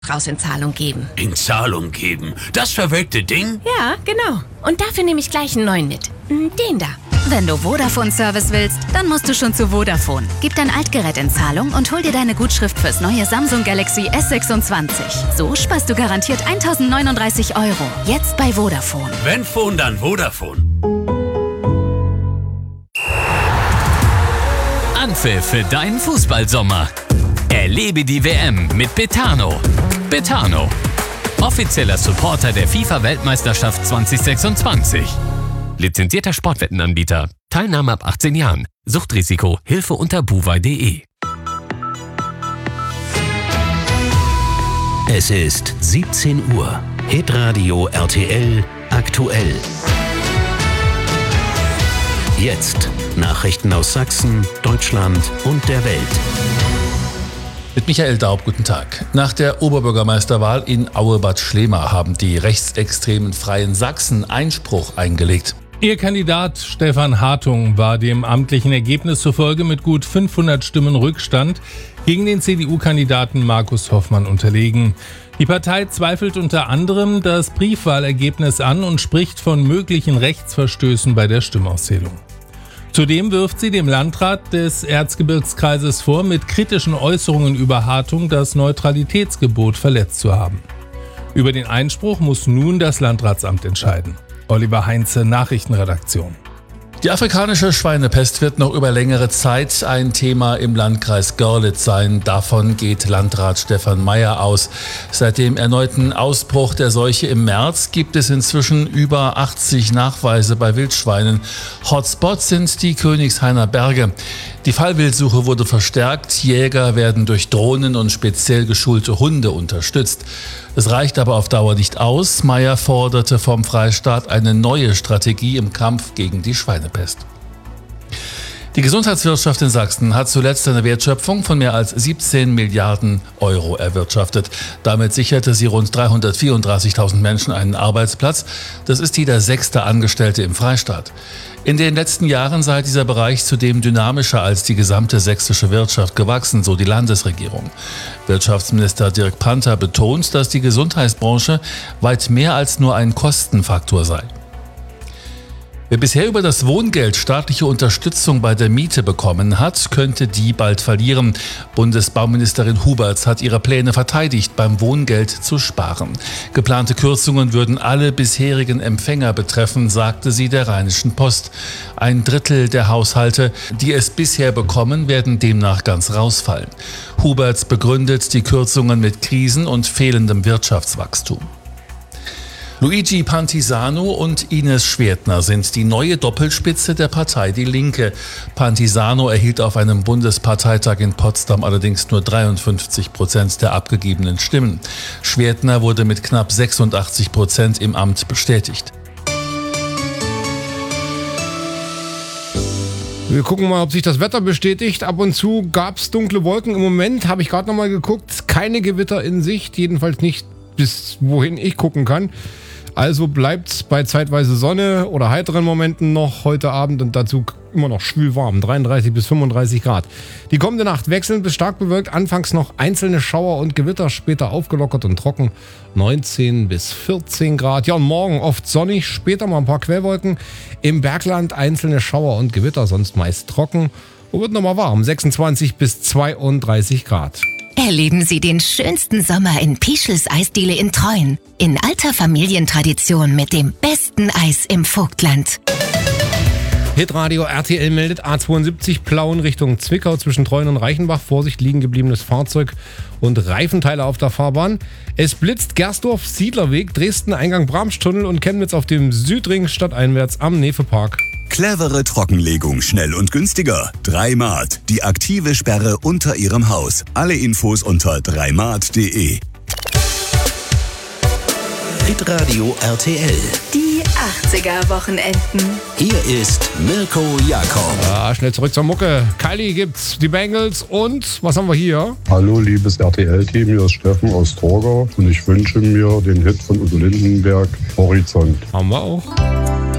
raus in Zahlung geben. In Zahlung geben? Das verwelkte Ding? Ja, genau. Und dafür nehme ich gleich einen neuen mit. Den da. Wenn du Vodafone-Service willst, dann musst du schon zu Vodafone. Gib dein Altgerät in Zahlung und hol dir deine Gutschrift fürs neue Samsung Galaxy S26. So sparst du garantiert 1.039 €. Jetzt bei Vodafone. Wenn Phone, dann Vodafone. Anpfiff für deinen Fußballsommer. Erlebe die WM mit Betano. Betano, offizieller Supporter der FIFA-Weltmeisterschaft 2026. Lizenzierter Sportwettenanbieter. Teilnahme ab 18 Jahren. Suchtrisiko. Hilfe unter buwei.de. Es ist 17 Uhr. Hitradio RTL aktuell. Jetzt Nachrichten aus Sachsen, Deutschland und der Welt. Mit Michael Daub, guten Tag. Nach der Oberbürgermeisterwahl in Aue-Bad Schlema haben die rechtsextremen Freien Sachsen Einspruch eingelegt. Ihr Kandidat Stefan Hartung war dem amtlichen Ergebnis zufolge mit gut 500 Stimmen Rückstand gegen den CDU-Kandidaten Markus Hoffmann unterlegen. Die Partei zweifelt unter anderem das Briefwahlergebnis an und spricht von möglichen Rechtsverstößen bei der Stimmauszählung. Zudem wirft sie dem Landrat des Erzgebirgskreises vor, mit kritischen Äußerungen über Hartung das Neutralitätsgebot verletzt zu haben. Über den Einspruch muss nun das Landratsamt entscheiden. Oliver Heinze, Nachrichtenredaktion. Die afrikanische Schweinepest wird noch über längere Zeit ein Thema im Landkreis Görlitz sein. Davon geht Landrat Stefan Meyer aus. Seit dem erneuten Ausbruch der Seuche im März gibt es inzwischen über 80 Nachweise bei Wildschweinen. Hotspots sind die Königshainer Berge. Die Fallwildsuche wurde verstärkt. Jäger werden durch Drohnen und speziell geschulte Hunde unterstützt. Es reicht aber auf Dauer nicht aus. Meyer forderte vom Freistaat eine neue Strategie im Kampf gegen die Schweinepest. Die Gesundheitswirtschaft in Sachsen hat zuletzt eine Wertschöpfung von mehr als 17 Milliarden € erwirtschaftet. Damit sicherte sie rund 334.000 Menschen einen Arbeitsplatz. Das ist jeder 6. Angestellte im Freistaat. In den letzten Jahren sei dieser Bereich zudem dynamischer als die gesamte sächsische Wirtschaft gewachsen, so die Landesregierung. Wirtschaftsminister Dirk Panther betont, dass die Gesundheitsbranche weit mehr als nur ein Kostenfaktor sei. Wer bisher über das Wohngeld staatliche Unterstützung bei der Miete bekommen hat, könnte die bald verlieren. Bundesbauministerin Huberts hat ihre Pläne verteidigt, beim Wohngeld zu sparen. Geplante Kürzungen würden alle bisherigen Empfänger betreffen, sagte sie der Rheinischen Post. 1/3 der Haushalte, die es bisher bekommen, werden demnach ganz rausfallen. Huberts begründet die Kürzungen mit Krisen und fehlendem Wirtschaftswachstum. Luigi Pantisano und Ines Schwertner sind die neue Doppelspitze der Partei Die Linke. Pantisano erhielt auf einem Bundesparteitag in Potsdam allerdings nur 53% der abgegebenen Stimmen. Schwertner wurde mit knapp 86% im Amt bestätigt. Wir gucken mal, ob sich das Wetter bestätigt. Ab und zu gab es dunkle Wolken. Im Moment habe ich gerade noch mal geguckt, keine Gewitter in Sicht, jedenfalls nicht bis wohin ich gucken kann. Also bleibt bei zeitweise Sonne oder heiteren Momenten noch heute Abend und dazu immer noch schwül warm, 33 bis 35 Grad. Die kommende Nacht wechselnd bis stark bewölkt, anfangs noch einzelne Schauer und Gewitter, später aufgelockert und trocken, 19 bis 14 Grad. Ja, und morgen oft sonnig, später mal ein paar Quellwolken, im Bergland einzelne Schauer und Gewitter, sonst meist trocken und wird nochmal warm, 26 bis 32 Grad. Erleben Sie den schönsten Sommer in Pischels Eisdiele in Treuen. In alter Familientradition mit dem besten Eis im Vogtland. Hitradio RTL meldet A72 Plauen Richtung Zwickau zwischen Treuen und Reichenbach. Vorsicht, liegen gebliebenes Fahrzeug und Reifenteile auf der Fahrbahn. Es blitzt Gersdorf, Siedlerweg, Dresden, Eingang Bramstunnel und Chemnitz auf dem Südring stadteinwärts am Nefepark. Clevere Trockenlegung, schnell und günstiger. 3Mart, die aktive Sperre unter Ihrem Haus. Alle Infos unter 3mart.de. Hitradio RTL. Die 80er-Wochenenden. Hier ist Mirko Jakob. Ja, schnell zurück zur Mucke. Kylie gibt's, die Bengals und was haben wir hier? Hallo liebes RTL-Team, hier ist Steffen aus Torgau und ich wünsche mir den Hit von Udo Lindenberg, Horizont. Haben wir auch.